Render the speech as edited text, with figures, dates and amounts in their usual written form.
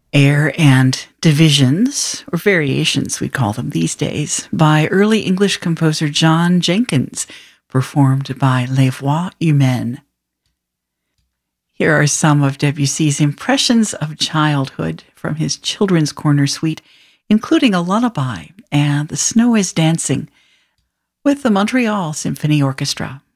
Air and Divisions, or Variations we call them these days, by early English composer John Jenkins, performed by Les Voix Humaines. Here are some of Debussy's impressions of childhood from his Children's Corner suite, including a lullaby and The Snow is Dancing, with the Montreal Symphony Orchestra.